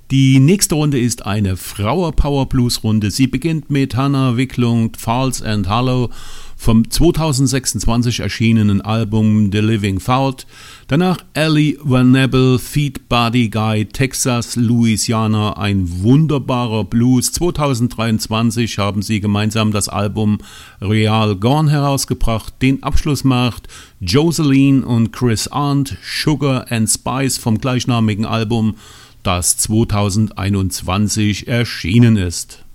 Die nächste Runde ist eine Flower-Power-Blues-Runde. Sie beginnt mit Hannah Wicklund, False and Hollow vom 2026 erschienenen Album The Living Fault. Danach Ellie Van Feet Body Guy, Texas, Louisiana, ein wunderbarer Blues. 2023 haben sie gemeinsam das Album Real Gone herausgebracht. Den Abschluss macht Joseline und Chris Arndt, Sugar and Spice vom gleichnamigen Album, das 2021 erschienen ist.